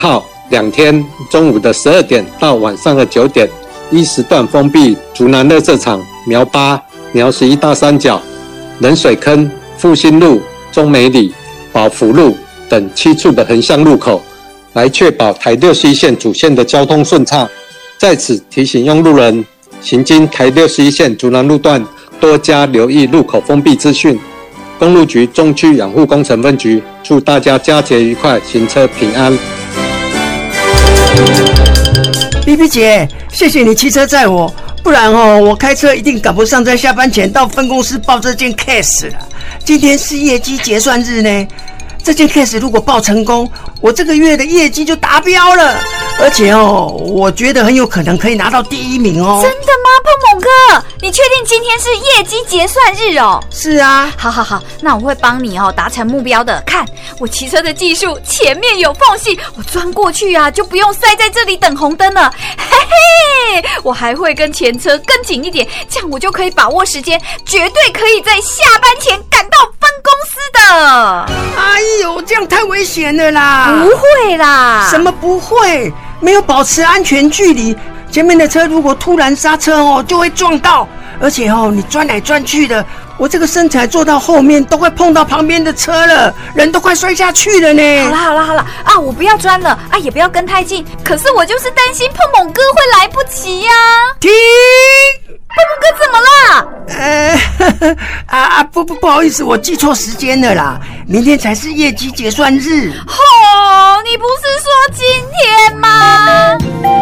号2天中午的12点到晚上的9点，一时段封闭竹南垃圾场、苗8、苗11大三角、冷水坑、复兴路、中美里、宝福路等7处的横向路口，来确保台61线主线的交通顺畅。在此提醒用路人行经台61线竹南路段，多加留意路口封闭资讯。公路局中区养护工程分局祝大家佳节愉快，行车平安。 BB 姐，谢谢你骑车载我，不然我开车一定赶不上在下班前到分公司报这件 case 了。今天是业绩结算日呢，这件 case 如果报成功，我这个月的业绩就达标了，而且我觉得很有可能可以拿到第1名哦。 真的吗，碰碰哥？你确定今天是业绩结算日哦？ 是啊。 好，那我会帮你达成目标的。看我骑车的技术，前面有缝隙，我钻过去啊，就不用塞在这里等红灯了。嘿嘿，我还会跟前车跟紧一点，这样我就可以把握时间，绝对可以在下班前赶到分公司的。 哎呦，这样太危险了啦！ 不会啦。 什么不会？没有保持安全距离，前面的车如果突然刹车就会撞到，而且你钻来钻去的，我这个身材坐到后面都快碰到旁边的车了，人都快摔下去了呢。 好了啊，我不要钻了啊，也不要跟太近，可是我就是担心碰碰哥会来不及呀。 停！ 碰碰哥怎么了？ 不好意思，我记错时间了啦，明天才是业绩结算日。 你不是说今天吗？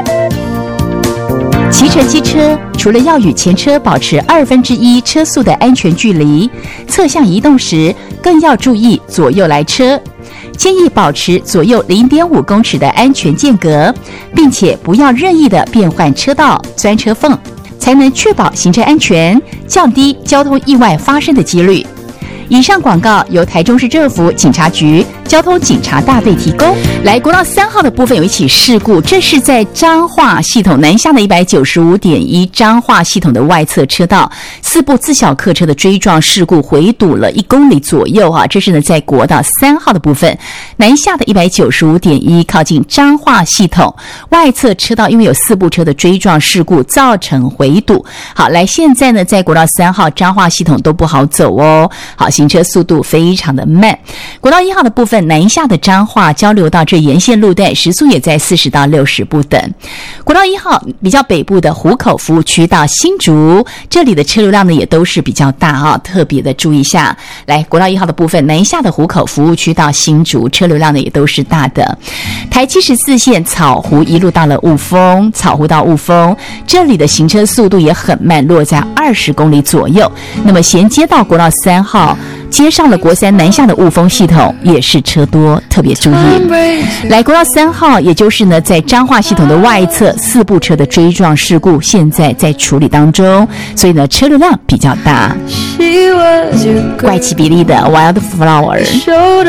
骑乘机车除了要与前车保持1/2车速的安全距离，侧向移动时更要注意左右来车，建议保持左右0.5公尺的安全间隔，并且不要任意的变换车道、钻车缝，才能确保行车安全，降低交通意外发生的几率。以上广告由台中市政府警察局交通警察大队提供。来，国道3号的部分有一起事故，这是在彰化系统南下的 195.1 彰化系统的外侧车道，4部自小客车的追撞事故回堵了1公里左右啊。这是呢在国道3号的部分南下的 195.1 靠近彰化系统外侧车道，因为有4部车的追撞事故造成回堵。好，来，现在呢在国道3号彰化系统都不好走哦。好，行车速度非常的慢。国道1号的部分南下的彰化交流道这沿线路段时速也在40到60不等。国道1号比较北部的湖口服务区到新竹，这里的车流量呢也都是比较大啊，特别的注意一下。来，国道1号的部分南下的湖口服务区到新竹，车流量呢也都是大的。台74线草湖一路到了雾峰，草湖到雾峰，这里的行车速度也很慢，落在20公里左右。那么衔接到国道3号接上了国3南下的雾峰系统，也是车多，特别注意。来，国道3号也就是呢在彰化系统的外侧4部车的追撞事故现在在处理当中，所以呢车流量比较大。怪奇比利的 Wildflower。